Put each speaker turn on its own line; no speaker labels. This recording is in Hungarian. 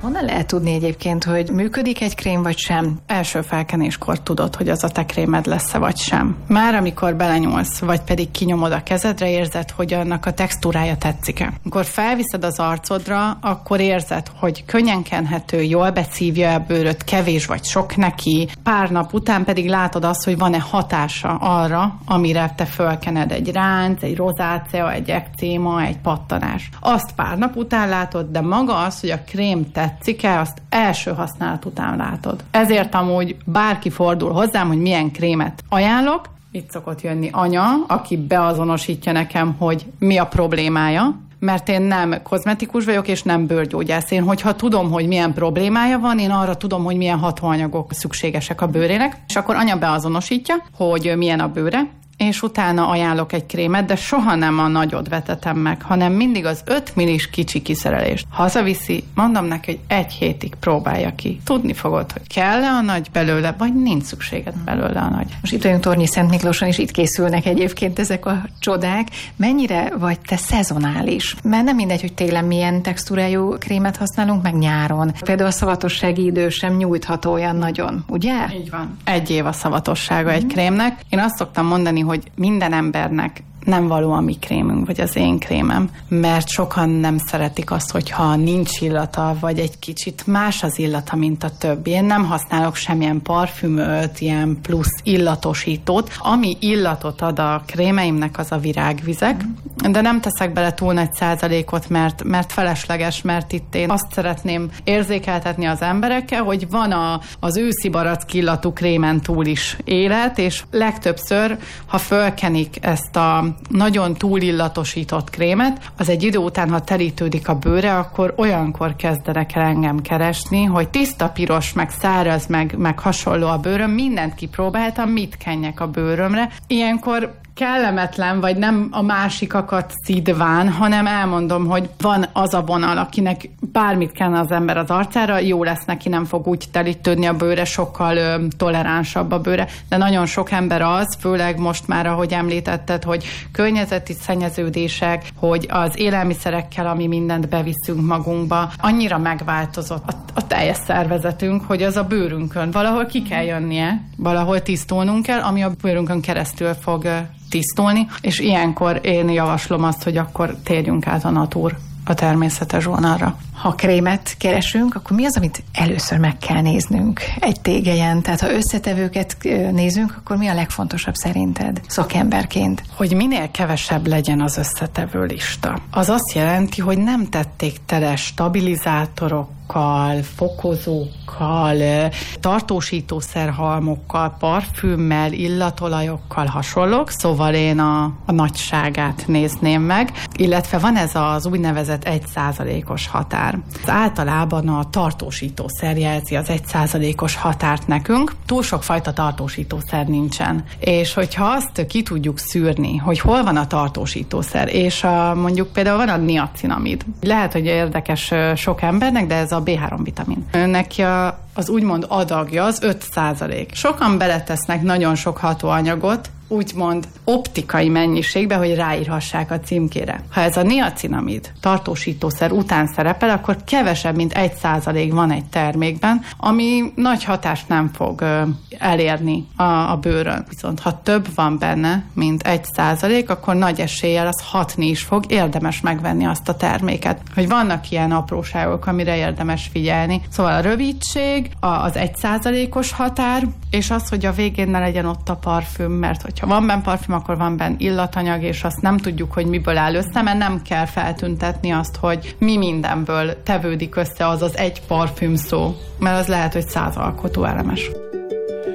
Honnan lehet tudni egyébként, hogy működik egy krém vagy sem?
Első felkenéskor tudod, hogy az a te krémed lesz-e vagy sem. Már amikor belenyúlsz, vagy pedig kinyomod a kezedre, érzed, hogy annak a textúrája tetszik-e. Amikor felviszed az arcodra, akkor érzed, hogy könnyen kenhető, jól beszívja a bőröd, kevés vagy sok neki. Pár nap után pedig látod azt, hogy van-e hatása arra, amire te fölkened, egy ránc, egy rozácea, egy ekcéma, egy pattanás. Azt pár nap után látod, de maga az, hogy a krém tetszik-e, azt első használat után látod. Ezért amúgy bárki fordul hozzám, hogy milyen krémet ajánlok, itt szokott jönni anya, aki beazonosítja nekem, hogy mi a problémája, mert én nem kozmetikus vagyok, és nem bőrgyógyász. Én, hogyha tudom, hogy milyen problémája van, én arra tudom, hogy milyen hatóanyagok szükségesek a bőrének, és akkor anya beazonosítja, hogy milyen a bőre, és utána ajánlok egy krémet, de soha nem a nagyot vetetem meg, hanem mindig az 5 millis kicsi kiszerelést. Hazaviszi, mondom neki, hogy 1 hétig próbálja ki. Tudni fogod, hogy kell-e a nagy belőle, vagy nincs szükséged belőle a nagy.
Most itt vagyunk Tornyi Szent Miklóson, és itt készülnek egyébként ezek a csodák. Mennyire vagy te szezonális? Mert nem mindegy, hogy télen milyen textúrájú krémet használunk, meg nyáron. Például a szavatossági idő sem nyújtható olyan nagyon, ugye?
Így van. 1 év a szavatossága egy krémnek. Én azt szoktam mondani, hogy minden embernek nem való a mi krémünk, vagy az én krémem, mert sokan nem szeretik azt, hogyha nincs illata, vagy egy kicsit más az illata, mint a többi. Én nem használok semmilyen parfümöt, ilyen plusz illatosítót. Ami illatot ad a krémeimnek, az a virágvizek, de nem teszek bele túl nagy százalékot, mert felesleges, mert itt én azt szeretném érzékeltetni az emberekkel, hogy van az őszi barack illatú krémen túl is élet, és legtöbbször, ha fölkenik ezt a nagyon túlillatosított krémet, az egy idő után, ha terítődik a bőre, akkor olyankor kezdenek el engem keresni, hogy tiszta piros, meg száraz, meg hasonló a bőröm, mindent kipróbáltam, mit kenjek a bőrömre. Ilyenkor kellemetlen, vagy nem a másikakat szidván, hanem elmondom, hogy van az a vonal, akinek bármit kenne az ember az arcára, jó lesz neki, nem fog úgy telítődni a bőre, sokkal toleránsabb a bőre, de nagyon sok ember az, főleg most már, ahogy említetted, hogy környezeti szennyeződések, hogy az élelmiszerekkel, ami mindent beviszünk magunkba, annyira megváltozott a teljes szervezetünk, hogy az a bőrünkön valahol ki kell jönnie, valahol tisztulnunk kell, ami a bőrünkön keresztül fog tisztulni, és ilyenkor én javaslom azt, hogy akkor térjünk át a natur, a természetes vonalra.
Ha krémet keresünk, akkor mi az, amit először meg kell néznünk egy tégelyen? Tehát ha összetevőket nézünk, akkor mi a legfontosabb szerinted szakemberként?
Hogy minél kevesebb legyen az összetevő lista. Az azt jelenti, hogy nem tették tele stabilizátorokkal, fokozókkal, tartósítószerhalmokkal, parfümmel, illatolajokkal hasonlók, szóval én a nagyságát nézném meg, illetve van ez az úgynevezett 1%-os határ. Az általában a tartósítószer jelzi az 1%-os határt nekünk. Túl sok fajta tartósítószer nincsen. És hogyha azt ki tudjuk szűrni, hogy hol van a tartósítószer, és mondjuk például van a niacinamid. Lehet, hogy érdekes sok embernek, de ez a B3 vitamin. Neki az úgymond adagja az 5%. Sokan beletesznek nagyon sok hatóanyagot, úgymond optikai mennyiségbe, hogy ráírhassák a címkére. Ha ez a niacinamid tartósítószer után szerepel, akkor kevesebb, mint 1% van egy termékben, ami nagy hatást nem fog elérni a bőrön. Viszont ha több van benne, mint 1%, akkor nagy eséllyel az hatni is fog, érdemes megvenni azt a terméket. Hogy vannak ilyen apróságok, amire érdemes figyelni. Szóval a rövidség, az 1%-os határ, és az, hogy a végén ne legyen ott a parfüm, mert hogyha van benne parfüm, akkor van benne illatanyag, és azt nem tudjuk, hogy miből áll össze, mert nem kell feltüntetni azt, hogy mi mindenből tevődik össze az egy parfüm szó, mert az lehet, hogy 100 alkotóelemes.